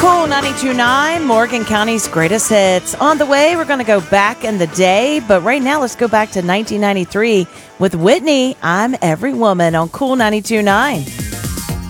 Cool 92.9, Morgan County's greatest hits. On the way, we're going to go back in the day, but right now let's go back to 1993 with Whitney, I'm Every Woman on Cool 92.9.